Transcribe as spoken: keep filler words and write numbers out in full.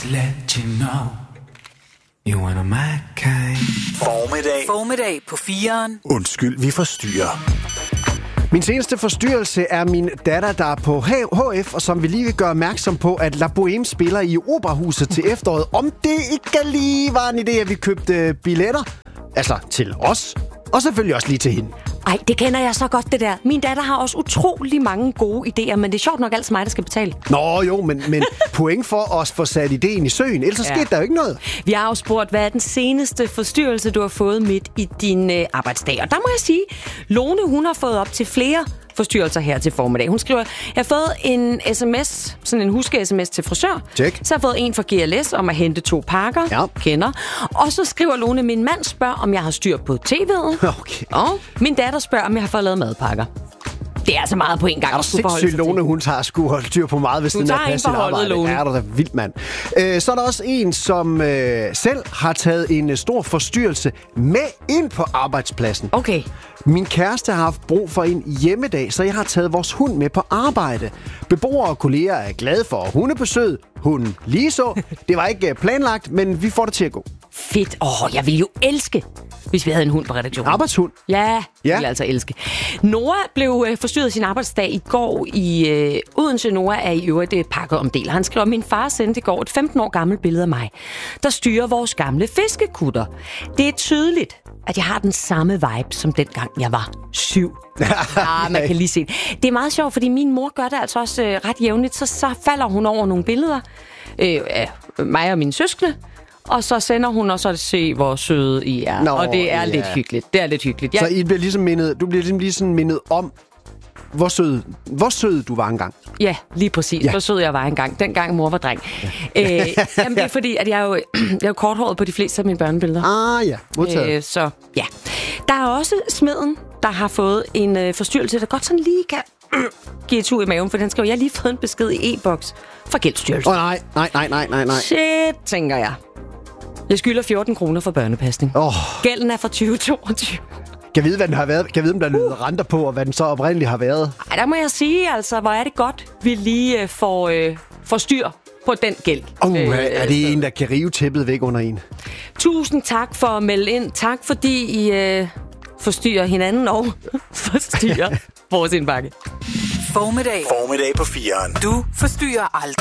let you know you wanna my kind. Formiddag. Formiddag på fireren. Undskyld, vi forstyrrer. Min seneste forstyrrelse er min datter, der er på H F, og som vi lige vil gøre opmærksom på, at La Boheme spiller i Operahuset til efteråret. Om det ikke lige var en idé, at vi købte billetter. Altså til os, og selvfølgelig også lige til hende. Ej, det kender jeg så godt, det der. Min datter har også utrolig mange gode idéer, men det er sjovt nok altid mig, der skal betale. Nå jo, men, men point for os for sat ideen i søen, ellers ja. skete der jo ikke noget. Vi har jo spurgt, hvad er den seneste forstyrrelse, du har fået midt i din øh, arbejdsdag? Og der må jeg sige, Lone, hun har fået op til flere forstyrrelser her til formiddag. Hun skriver, jeg har fået en sms, sådan en huske-sms til frisør. Check. Så har jeg fået en fra G L S om at hente to pakker. Ja. Kender. Og så skriver Lone, min mand spørger, om jeg har styr på T V'et. Okay. Og min datter spørger, om jeg har fået lavet madpakker. Det er altså meget på en gang. Er der sindssygt, Lone, hun tager sgu holde styr på meget, hvis du den er passe sit arbejde. Lone. Er der da vildt, mand. Øh, så er der også en, som øh, selv har taget en øh, stor forstyrrelse med ind på arbejdspladsen. Okay. Min kæreste har haft brug for en hjemmedag, så jeg har taget vores hund med på arbejde. Beboere og kolleger er glade for hundebesøg. Hunden lige så. Det var ikke planlagt, men vi får det til at gå. Fedt. Åh, oh, jeg ville jo elske, hvis vi havde en hund på redaktionen. Arbejdshund? Ja, ja. jeg vil altså elske. Nora blev øh, forstyrret sin arbejdsdag i går i øh, Odense. Nora er i øvrigt øh, pakket om del. Han skriver, min far sendte i går et femten år gammelt billede af mig, der styrer vores gamle fiskekutter. Det er tydeligt, at jeg har den samme vibe, som dengang jeg var syv. Ja, man kan lige se det. Det er meget sjovt, fordi min mor gør det altså også øh, ret jævnligt. Så, så falder hun over nogle billeder øh, af mig og mine søskende. Og så sender hun, og så se, hvor søde I er. Nå, og det er ja. lidt hyggeligt. Det er lidt hyggeligt. Jeg... Så I bliver ligesom mindet, du bliver ligesom, ligesom mindet om, hvor sød, hvor sød du var engang. Ja, lige præcis. Ja. Hvor sød jeg var engang. Dengang mor var dreng. Ja. Øh, jamen, det er fordi, at jeg er jo, jeg er jo korthåret på de fleste af mine børnebilleder. Ah ja, modtaget. Øh, så ja. Der er også smeden, der har fået en øh, forstyrrelse, der godt sådan lige kan øh, give et tur i maven, for den skriver, jeg har lige fået en besked i e-boks fra Gældsstyrelsen. Åh oh, nej, nej, nej, nej, nej, nej. Shit, tænker jeg. Jeg skylder fjorten kroner for børnepasning. Oh. Gælden er fra tyve toogtyve. Kan vide, hvad den har været? Kan jeg vide, om der er løbet renter på, og hvad den så oprindeligt har været? Ej, der må jeg sige, altså, hvor er det godt, vi lige øh, får, øh, får styr på den gæld. Oh, øh, er det øh, en, der kan rive tæppet væk under en? Tusind tak for at melde ind. Tak, fordi I øh, forstyrrer hinanden og forstyrrer vores indbakke. Formiddag. Formiddag på fireren. Du forstyrrer aldrig.